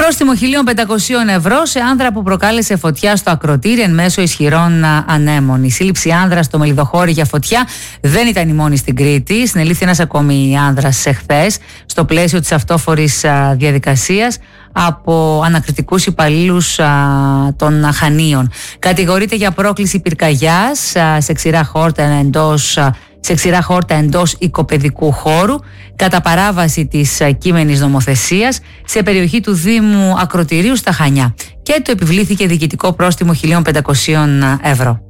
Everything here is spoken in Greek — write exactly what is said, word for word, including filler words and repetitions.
Πρόστιμο χίλια πεντακόσια ευρώ σε άνδρα που προκάλεσε φωτιά στο ακροτήρι εν μέσω ισχυρών ανέμων. Η σύλληψη άνδρα στο Μελιδοχώρι για φωτιά δεν ήταν η μόνη στην Κρήτη. Συνελήφθη ένας ακόμη άνδρας εχθές στο πλαίσιο της αυτόφορης διαδικασίας από ανακριτικούς υπαλλήλους α, των Χανίων. Κατηγορείται για πρόκληση πυρκαγιάς α, σε ξηρά χόρτα εντός α, σε ξηρά χόρτα εντός οικοπαιδικού χώρου, κατά παράβαση της κείμενης νομοθεσίας σε περιοχή του Δήμου Ακροτηρίου στα Χανιά, και του επιβλήθηκε διοικητικό πρόστιμο χίλια πεντακόσια ευρώ.